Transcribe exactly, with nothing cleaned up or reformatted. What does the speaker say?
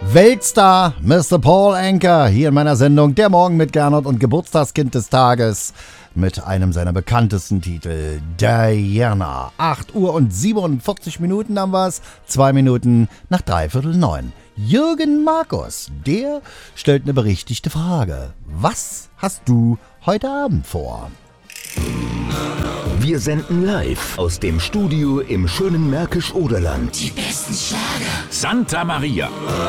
Weltstar Mister Paul Anka hier in meiner Sendung Der Morgen mit Gernot und Geburtstagskind des Tages mit einem seiner bekanntesten Titel, Diana. acht Uhr und siebenundvierzig Minuten haben wir es, zwei Minuten nach dreiviertel neun. Jürgen Markus, der stellt eine berechtigte Frage. Was hast du heute Abend vor? Wir senden live aus dem Studio im schönen Märkisch-Oderland. Die besten Schlager. Santa Maria.